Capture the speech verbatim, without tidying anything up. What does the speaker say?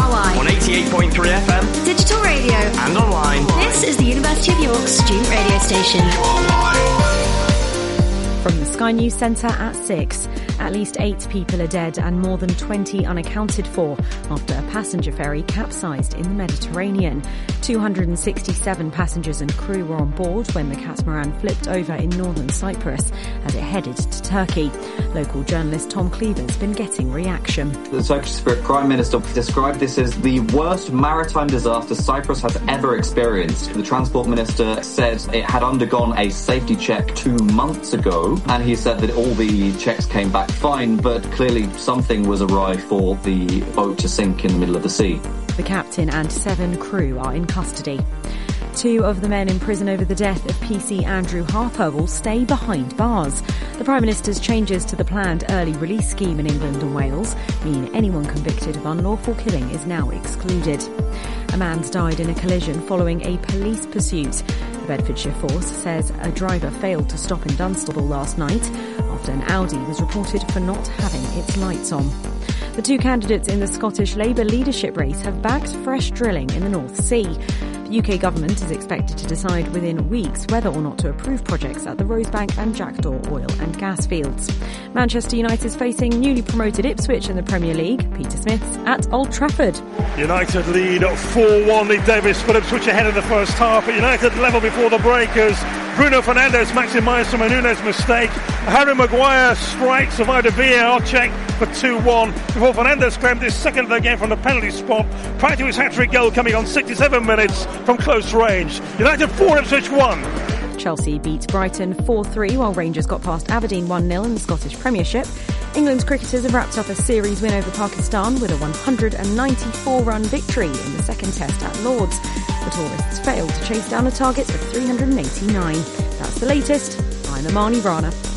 R Y. On eighty-eight point three F M. Digital radio. And online. This is the University of York student radio station. From the Sky News Centre at six. At least eight people are dead and more than twenty unaccounted for after a passenger ferry capsized in the Mediterranean. two hundred sixty-seven passengers and crew were on board when the catamaran flipped over in northern Cyprus as it headed to Turkey. Local journalist Tom Cleaver's been getting reaction. The Turkish Prime Minister described this as the worst maritime disaster Cyprus has ever experienced. The Transport Minister said it had undergone a safety check two months ago, and he said that all the checks came back fine, but clearly something was awry for the boat to sink in the middle of the sea. The captain and seven crew are in custody. Two of the men in prison over the death of P C Andrew Harper will stay behind bars. The Prime Minister's changes to the planned early release scheme in England and Wales mean anyone convicted of unlawful killing is now excluded. A man's died in a collision following a police pursuit. The Bedfordshire Force says a driver failed to stop in Dunstable last night after an Audi was reported for not having its lights on. The two candidates in the Scottish Labour leadership race have backed fresh drilling in the North Sea. The U K government is expected to decide within weeks whether or not to approve projects at the Rosebank and Jackdaw oil and gas fields. Manchester United is facing newly promoted Ipswich in the Premier League. Peter Smith's at Old Trafford. United lead four one. Nick Davis put Ipswich ahead in the first half, but United level before the breakers. Bruno Fernandes maximised from a Nunes mistake. Harry Maguire strikes, survived a V A R check for two one before Fernandes claimed his second of the game from the penalty spot, prior to his hat-trick goal coming on sixty-seven minutes from close range. United four, Ipswich one. Chelsea beat Brighton four three while Rangers got past Aberdeen one nil in the Scottish Premiership. England's cricketers have wrapped up a series win over Pakistan with a one hundred ninety-four run victory in the second test at Lord's. The tourists failed to chase down a target of three hundred eighty-nine. That's the latest. I'm Amani Rana.